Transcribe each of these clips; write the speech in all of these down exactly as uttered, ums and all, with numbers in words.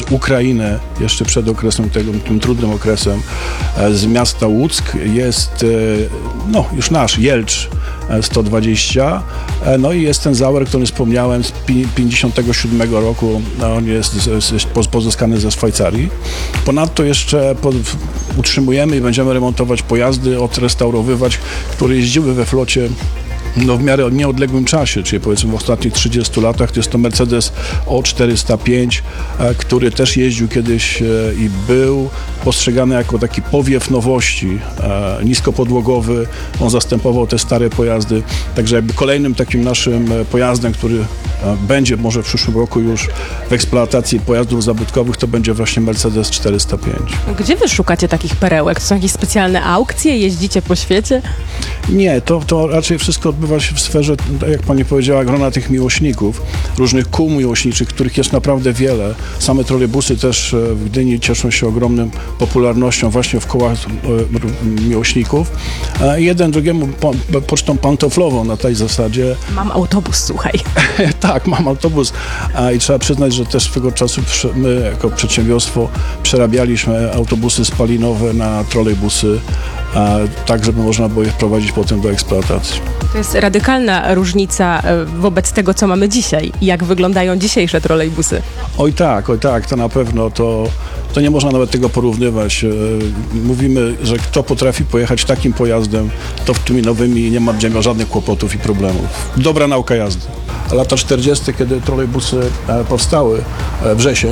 Ukrainę jeszcze przed okresem tego, tym trudnym okresem, z miasta Łuck jest no, już nasz, Jelcz sto dwadzieścia, no i jest ten Zauer, który wspomniałem z pięćdziesiątego siódmego roku, on jest pozyskany ze Szwajcarii. Ponadto jeszcze pod, utrzymujemy i będziemy remontować pojazdy, odrestaurowywać, które jeździły we flocie no w miarę nieodległym czasie, czyli powiedzmy w ostatnich trzydziestu latach. To jest to Mercedes O czterysta pięć, który też jeździł kiedyś i był postrzegany jako taki powiew nowości, niskopodłogowy. On zastępował te stare pojazdy. Także jakby kolejnym takim naszym pojazdem, który będzie może w przyszłym roku już w eksploatacji pojazdów zabytkowych, to będzie właśnie Mercedes czterysta pięć. Gdzie wy szukacie takich perełek? To są jakieś specjalne aukcje? Jeździcie po świecie? Nie, to, to raczej wszystko odbywa się w sferze, jak pani powiedziała, grona tych miłośników, różnych kół miłośniczych, których jest naprawdę wiele. Same trolejbusy też w Gdyni cieszą się ogromną popularnością właśnie w kołach miłośników. Jeden drugiemu po, pocztą pantoflową na tej zasadzie. Mam autobus, słuchaj. Tak, mam autobus i trzeba przyznać, że też swego czasu my jako przedsiębiorstwo przerabialiśmy autobusy spalinowe na trolejbusy, tak żeby można było je wprowadzić potem do eksploatacji. To jest radykalna różnica wobec tego, co mamy dzisiaj. Jak wyglądają dzisiejsze trolejbusy? Oj tak, oj tak, to na pewno to, to nie można nawet tego porównywać. Mówimy, że kto potrafi pojechać takim pojazdem, to w tymi nowymi nie ma żadnych kłopotów i problemów. Dobra nauka jazdy. Lata czterdzieste, kiedy trolejbusy powstały, wrzesień,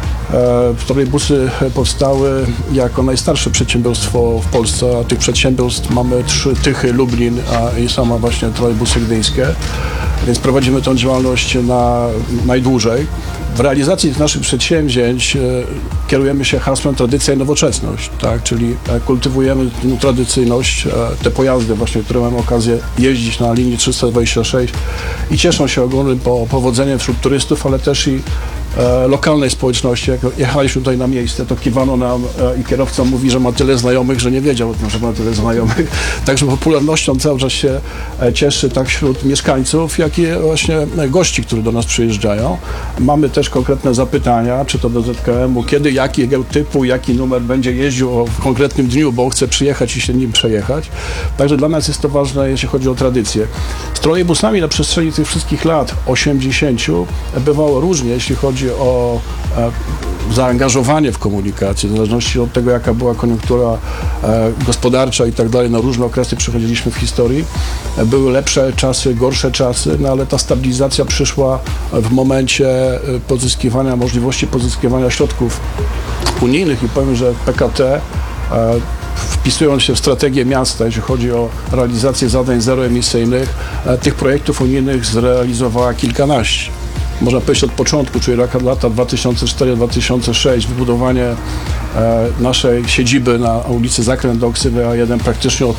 trolejbusy powstały jako najstarsze przedsiębiorstwo w Polsce, a tych przedsiębiorstw mamy trzy, Tychy, Lublin a i sama właśnie trolejbusy gdyńskie, więc prowadzimy tę działalność na najdłużej. W realizacji tych naszych przedsięwzięć e, kierujemy się hasłem tradycja i nowoczesność, tak? Czyli e, kultywujemy tę tradycyjność, e, te pojazdy właśnie, które mamy okazję jeździć na linii trzysta dwadzieścia sześć i cieszą się ogromnym po, powodzeniem wśród turystów, ale też i e, lokalnej społeczności. Jak jechaliśmy tutaj na miejsce, to kiwano nam e, i kierowca mówi, że ma tyle znajomych, że nie wiedział o tym, że ma tyle znajomych. Także popularnością cały czas się e, cieszy tak wśród mieszkańców, jak i właśnie e, gości, którzy do nas przyjeżdżają. Mamy też konkretne zapytania, czy to do Z K M u, kiedy, jakiego typu, jaki numer będzie jeździł w konkretnym dniu, bo chce przyjechać i się nim przejechać. Także dla nas jest to ważne, jeśli chodzi o tradycję. Z trolejbusami na przestrzeni tych wszystkich lat osiemdziesięciu bywało różnie, jeśli chodzi o e, zaangażowanie w komunikację, w zależności od tego, jaka była koniunktura e, gospodarcza i tak dalej. Na różne okresy przechodziliśmy w historii. E, były lepsze czasy, gorsze czasy, no ale ta stabilizacja przyszła w momencie e, pozyskiwania, możliwości pozyskiwania środków unijnych i powiem, że P K T e, wpisując się w strategię miasta, jeśli chodzi o realizację zadań zeroemisyjnych, e, tych projektów unijnych zrealizowała kilkanaście. Można powiedzieć od początku, czyli lata dwa tysiące cztery do dwa tysiące sześć, wybudowanie e, naszej siedziby na ulicy Zakręt do Oksywy A jeden praktycznie od